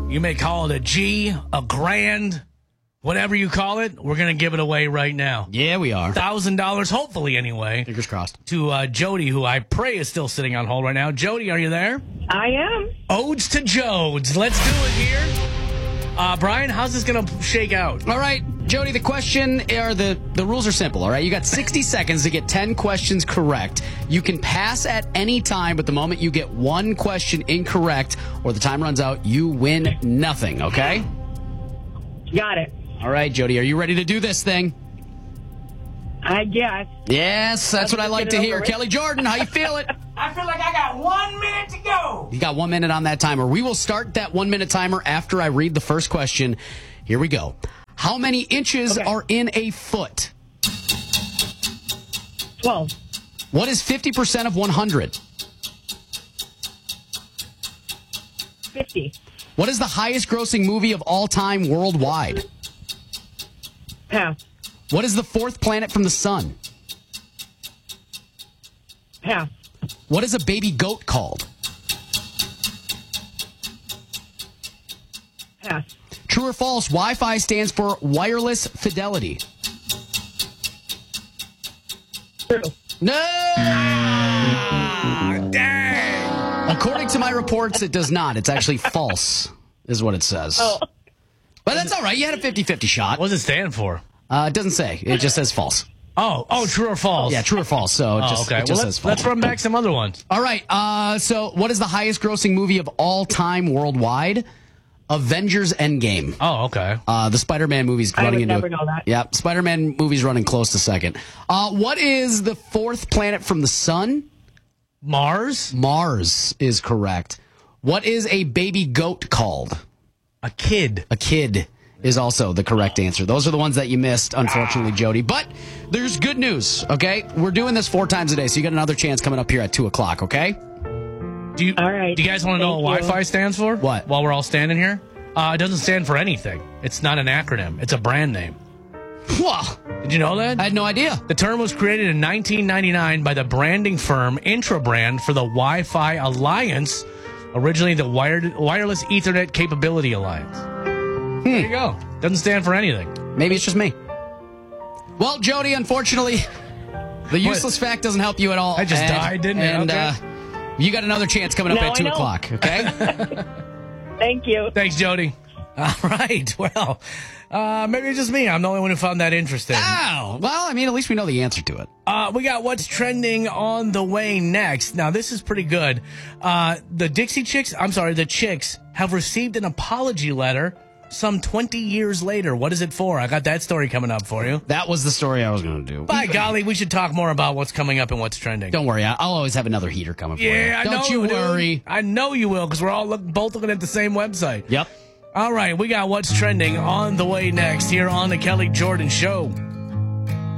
You may call it a G, a grand, whatever you call it. We're going to give it away right now. Yeah, we are. $1,000, hopefully anyway. Fingers crossed. To Jody, who I pray is still sitting on hold right now. Jody, are you there? I am. Odes to Jodes. Let's do it here. Brian, how's this going to shake out? All right, Jody, the question, or the rules are simple, all right? You got 60 seconds to get 10 questions correct. You can pass at any time, but the moment you get one question incorrect or the time runs out, you win nothing, okay? Got it. All right, Jody, are you ready to do this thing? I guess. Yes, that's what I like to hear. Kelly Jordan, how you feeling? I feel like I got 1 minute to go. You got 1 minute on that timer. We will start that 1 minute timer after I read the first question. Here we go. How many inches are in a foot? 12. What is 50% of 100? 50. What is the highest grossing movie of all time worldwide? Pass. What is the fourth planet from the sun? Pass. What is a baby goat called? Pass. True or false, Wi-Fi stands for wireless fidelity. True. No! Dang. According to my reports, it does not. It's actually false, is what it says. Oh. But that's all right. You had a 50-50 shot. What does it stand for? It doesn't say. It just says false. Oh, true or false? Yeah, true or false. So it just, okay. it just Well, says false. let's run back some other ones. All right. So what is the highest grossing movie of all time worldwide? Avengers Endgame. Oh, okay. The Spider-Man movie's running would into never know that. Yeah, Spider-Man movie's running close to second. What is the fourth planet from the sun? Mars? Mars is correct. What is a baby goat called? A kid. A kid is also the correct answer. Those are the ones that you missed, unfortunately, Jody. But there's good news, okay? We're doing this 4 times a day, so you got another chance coming up here at 2 o'clock, okay? All right. Do you guys want to know what Thank you. Wi-Fi stands for? What? While we're all standing here? It doesn't stand for anything. It's not an acronym. It's a brand name. Whoa, Did you know that? I had no idea. The term was created in 1999 by the branding firm Intrabrand for the Wi-Fi Alliance, originally the Wireless Ethernet Capability Alliance. There you go. Doesn't stand for anything. Maybe it's just me. Well, Jody, unfortunately, the useless fact doesn't help you at all. I just died, didn't it? And Okay. You got another chance coming up Now at 2 I know. o'clock, okay? Thank you. Thanks, Jody. All right. Well, maybe it's just me. I'm the only one who found that interesting. Oh, well, I mean, at least we know the answer to it. We got what's trending on the way next. Now, this is pretty good. The Chicks have received an apology letter some 20 years later. What is it for? I got that story coming up for you. That was the story I was going to do. By golly, we should talk more about what's coming up and what's trending. Don't worry, I'll always have another heater coming for you. Yeah, I know. Don't you dude. worry. I know you will, because we're all both looking at the same website. Yep. All right, we got what's trending on the way next here on the Kelly Jordan Show.